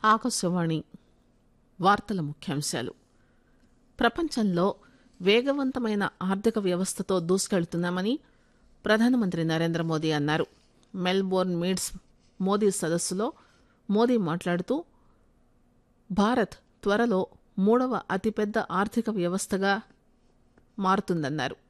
ఆకాశవాణి వార్తల ముఖ్యాంశాలు. ప్రపంచంలో వేగవంతమైన ఆర్థిక వ్యవస్థతో దూసుకెళ్తున్నామని ప్రధానమంత్రి నరేంద్ర మోదీ అన్నారు. మెల్బోర్న్ మీట్స్ మోదీ సదస్సులో మోదీ మాట్లాడుతూ భారత్ త్వరలో 3వ అతిపెద్ద ఆర్థిక వ్యవస్థగా మారుతుందన్నారు.